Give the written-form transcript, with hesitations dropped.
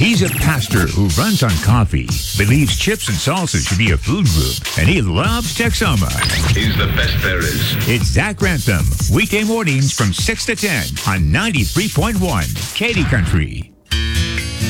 He's a pastor who runs on coffee, believes chips and salsa should be a food group, and he loves Texoma. He's the best there is. It's Zach Grantham, weekday mornings from 6 to 10 on 93.1 Katy Country.